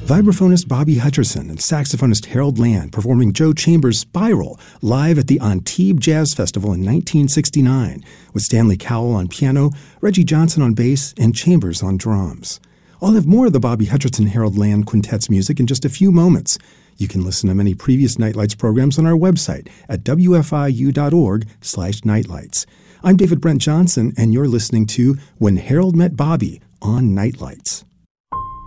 Vibraphonist Bobby Hutcherson and saxophonist Harold Land performing Joe Chambers' Spiral live at the Antibes Jazz Festival in 1969 with Stanley Cowell on piano, Reggie Johnson on bass, and Chambers on drums. I'll have more of the Bobby Hutcherson-Harold Land Quintet's music in just a few moments. You can listen to many previous Nightlights programs on our website at wfiu.org/nightlights. I'm David Brent Johnson, and you're listening to When Harold Met Bobby on Nightlights.